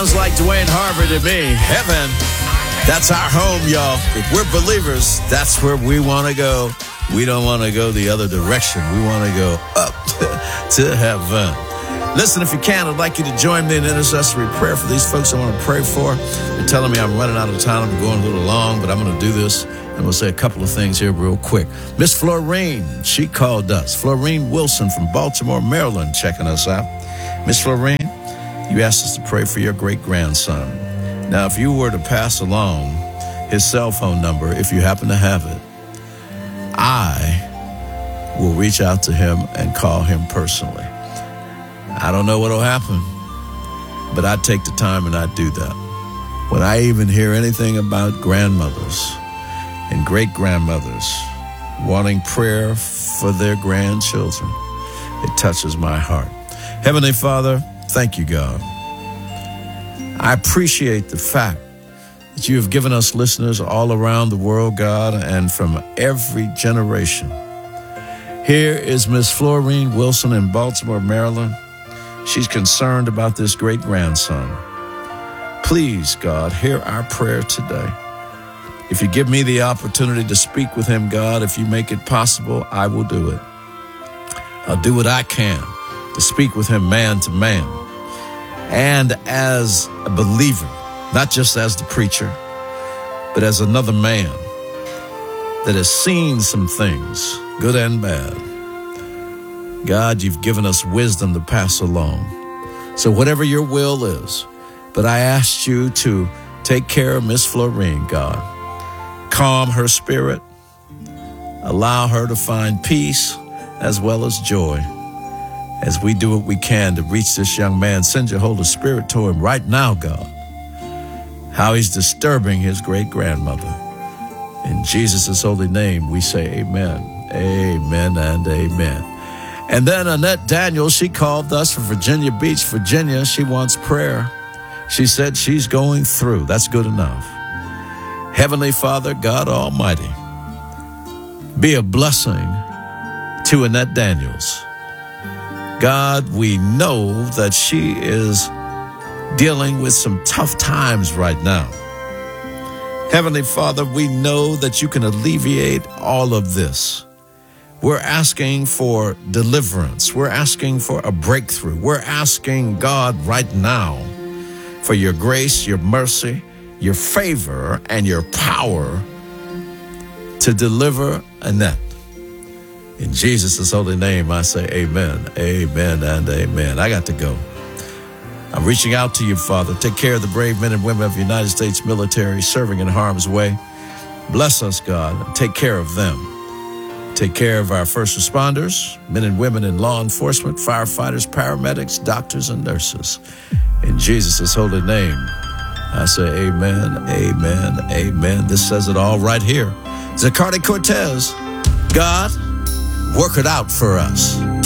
Sounds like Dwayne Harvey to me. Heaven, that's our home, y'all. If we're believers, that's where we want to go. We don't want to go the other direction. We want to go up to heaven. Listen, if you can, I'd like you to join me in intercessory prayer for these folks I want to pray for. They're telling me I'm running out of time. I'm going a little long, but I'm going to do this. And we'll say a couple of things here real quick. Miss Florine, she called us. Florine Wilson from Baltimore, Maryland, checking us out. Miss Florine, you asked us to pray for your great-grandson. Now, if you were to pass along his cell phone number, if you happen to have it, I will reach out to him and call him personally. I don't know what will happen, but I take the time and I do that. When I even hear anything about grandmothers and great-grandmothers wanting prayer for their grandchildren, it touches my heart. Heavenly Father, thank you, God. I appreciate the fact that you have given us listeners all around the world, God, and from every generation. Here is Miss Florine Wilson in Baltimore, Maryland. She's concerned about this great-grandson. Please, God, hear our prayer today. If you give me the opportunity to speak with him, God, if you make it possible, I will do it. I'll do what I can to speak with him man to man. And as a believer, not just as the preacher, but as another man that has seen some things, good and bad. God, you've given us wisdom to pass along. So whatever your will is, but I asked you to take care of Miss Florine, God. Calm her spirit. Allow her to find peace as well as joy as we do what we can to reach this young man. Send your Holy Spirit to him right now, God. How he's disturbing his great-grandmother. In Jesus' holy name, we say amen, amen, and amen. And then Annette Daniels, she called us from Virginia Beach, Virginia. She wants prayer. She said she's going through. That's good enough. Heavenly Father, God Almighty, be a blessing to Annette Daniels. God, we know that she is dealing with some tough times right now. Heavenly Father, we know that you can alleviate all of this. We're asking for deliverance. We're asking for a breakthrough. We're asking God right now for your grace, your mercy, your favor, and your power to deliver Annette. In Jesus' holy name, I say amen, amen, and amen. I got to go. I'm reaching out to you, Father. Take care of the brave men and women of the United States military serving in harm's way. Bless us, God, and take care of them. Take care of our first responders, men and women in law enforcement, firefighters, paramedics, doctors, and nurses. In Jesus' holy name, I say amen, amen, amen. This says it all right here. Zaccardi Cortez, God, work it out for us.